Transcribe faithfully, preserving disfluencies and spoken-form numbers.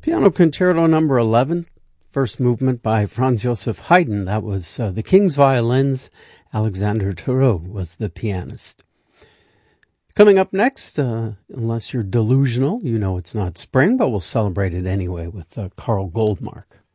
Piano Concerto number eleven, first movement by Franz Joseph Haydn. That was uh, the King's Violins. Alexander Tarot was the pianist. Coming up next, uh, unless you're delusional, you know it's not spring, but we'll celebrate it anyway with uh, Carl Goldmark.